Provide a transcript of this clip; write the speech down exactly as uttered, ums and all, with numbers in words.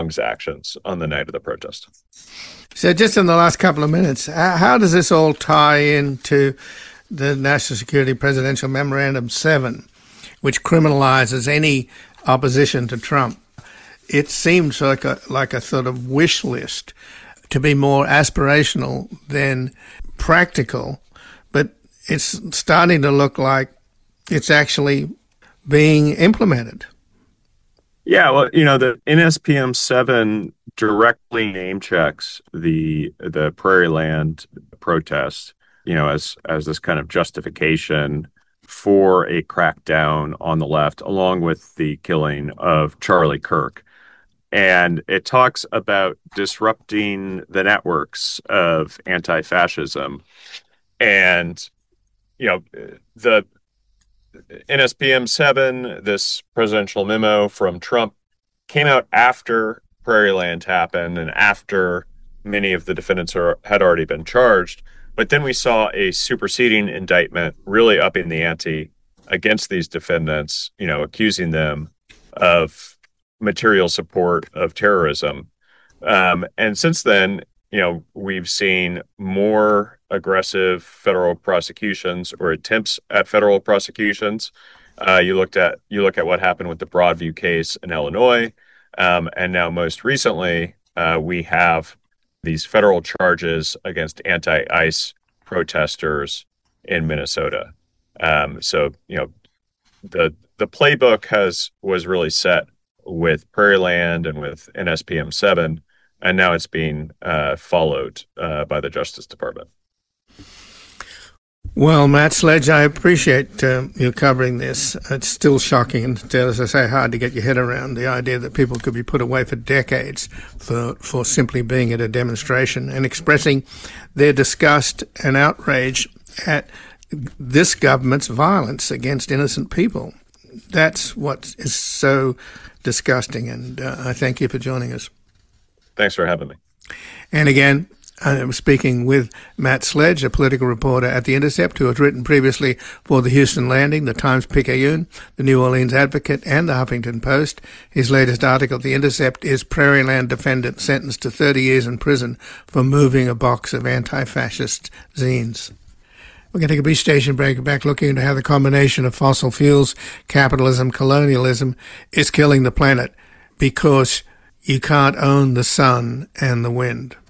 actions on the night of the protest. So just in the last couple of minutes, how does this all tie into the National Security Presidential Memorandum seven, which criminalizes any opposition to Trump? It seems like a, like a sort of wish list to be more aspirational than practical, but it's starting to look like it's actually being implemented. Yeah, well, you know, the N S P M seven directly name checks the the Prairie Land protest, you know, as as this kind of justification for a crackdown on the left, along with the killing of Charlie Kirk. And it talks about disrupting the networks of anti-fascism. And, you know, the N S P M seven, this presidential memo from Trump, came out after Prairie Land happened and after many of the defendants are, had already been charged. But then we saw a superseding indictment really upping the ante against these defendants, you know, accusing them of material support of terrorism. Um, and since then, you know, we've seen more aggressive federal prosecutions or attempts at federal prosecutions. Uh, you looked at you look at what happened with the Broadview case in Illinois, um, and now most recently uh, we have these federal charges against anti-ICE protesters in Minnesota. Um, so you know, the the playbook has was really set with Prairie Land and with N S P M seven. And now it's being uh, followed uh, by the Justice Department. Well, Matt Sledge, I appreciate uh, you covering this. It's still shocking and, as I say, hard to get your head around the idea that people could be put away for decades for, for simply being at a demonstration and expressing their disgust and outrage at this government's violence against innocent people. That's what is so disgusting, and uh, I thank you for joining us. Thanks for having me. And again, I'm speaking with Matt Sledge, a political reporter at The Intercept, who has written previously for the Houston Landing, the Times-Picayune, the New Orleans Advocate, and the Huffington Post. His latest article at The Intercept is Prairie Land Defendant Sentenced to thirty years in Prison for Moving a Box of Anti-Fascist Zines. We're going to take a brief station break, back looking into how the combination of fossil fuels, capitalism, colonialism is killing the planet because you can't own the sun and the wind.